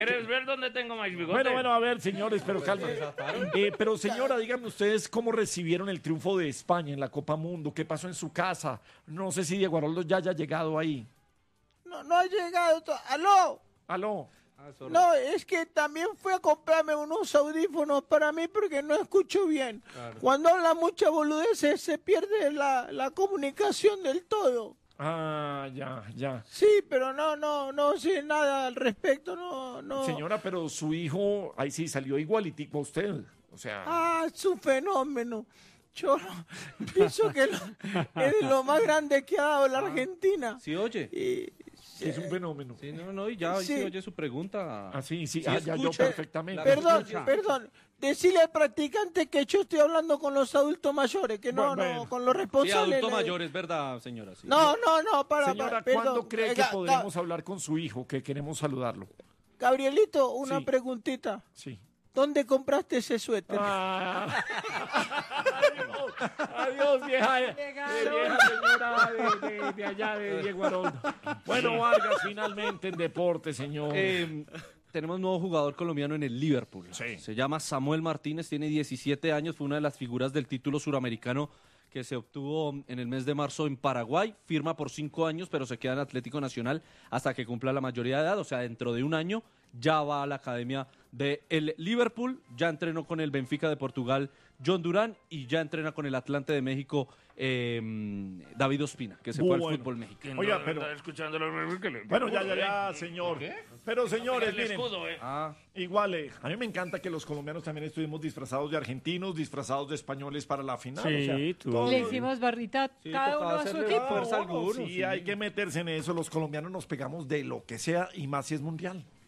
¿Quieres ver dónde tengo más bigote? Bueno, a ver, señores, pero calma. Pero señora, díganme ustedes cómo recibieron el triunfo de España en la Copa Mundo. ¿Qué pasó en su casa? No sé si Diego Aroldo ya haya llegado ahí. No ha llegado. ¡Aló! Aló. No, es que también fui a comprarme unos audífonos para mí porque no escucho bien. Claro. Cuando habla mucha boludeces se pierde la comunicación del todo. Ah, ya. Sí, pero no sé nada al respecto, no. Señora, pero su hijo, ahí sí salió igualitico a usted. O sea, Ah, es un fenómeno. Yo pienso que es de lo más grande que ha dado la Argentina. ¿Sí oye? Y, es un fenómeno. Sí, no, y ya Sí. sí oye su pregunta. Ah, sí, Sí, ya yo escucha. perfectamente. Perdón. Decirle al practicante que yo estoy hablando con los adultos mayores, que Bueno. con los Sí, responsables. adulto mayor, es verdad, señora. Sí. No, Señora, perdón. ¿cuándo cree que Ga- podemos hablar con su hijo? Que queremos saludarlo. Gabrielito, una Sí. preguntita. Sí. ¿Dónde compraste ese suéter? Ah. Adiós, vieja señora de allá de Diego Aroldo. Bueno, Vargas, finalmente en deporte, señor. Tenemos nuevo jugador colombiano en el Liverpool. Sí. Se llama Samuel Martínez, tiene 17 años, fue una de las figuras del título suramericano que se obtuvo en el mes de marzo en Paraguay. Firma por 5 años, pero se queda en Atlético Nacional hasta que cumpla la mayoría de edad, o sea, dentro de un año ya va a la academia del Liverpool, ya entrenó con el Benfica de Portugal John Durán y ya entrena con el Atlante de México David Ospina, que se fue al fútbol mexicano. Oiga, pero... escuchando los Bueno, ya, señor. Pero, señores, el miren, escudo, igual, a mí me encanta que los colombianos también estuvimos disfrazados de argentinos, disfrazados de españoles para la final. Sí, o sea, tú. todo- Le hicimos barrita Sí, cada tocaba uno a su hacerle equipo. fuerza a Bueno, algunos, sí, sí. hay que meterse en eso. Los colombianos nos pegamos de lo que sea y más si es mundial.